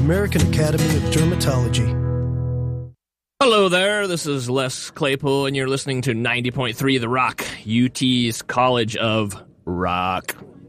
American Academy of Dermatology. Hello there, this is Les Claypool, and you're listening to 90.3 The Rock, UT's College of Rock.